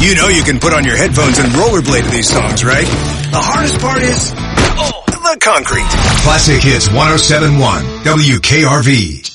You know you can put on your headphones and rollerblade to these songs, right? The hardest part is the concrete. Classic Hits 107.1 WKRV.